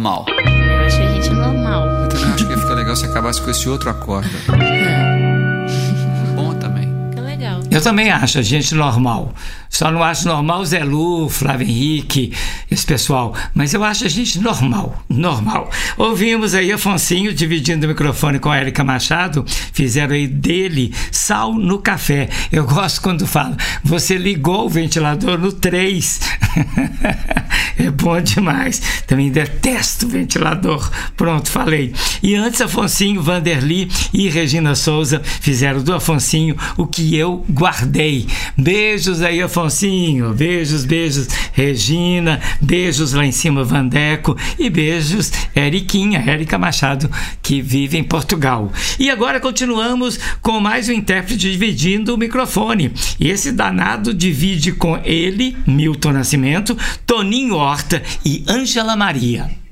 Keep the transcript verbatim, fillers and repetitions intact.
normal. Eu achei gente normal. Eu também acho que ia ficar legal se acabasse com esse outro acorde. Bom também. Que legal. Eu também acho a gente normal. Só não acho normal Zé Lu, Flávio Henrique, esse pessoal. Mas eu acho a gente normal, normal. Ouvimos aí Afonsinho dividindo o microfone com a Érica Machado. Fizeram aí dele Sal no Café. Eu gosto quando fala, você ligou o ventilador no três. É bom demais. Também detesto o ventilador. Pronto, falei. E antes Afonsinho, Vanderly e Regina Souza fizeram do Afonsinho o que eu guardei. Beijos aí, Afonsinho. Beijos, beijos, Regina. Beijos lá em cima, Vandeco. E beijos, Eriquinha, Érica Machado, que vive em Portugal. E agora continuamos com mais um intérprete dividindo o microfone. E esse danado divide com ele, Milton Nascimento, Toninho Horta e Ângela Maria.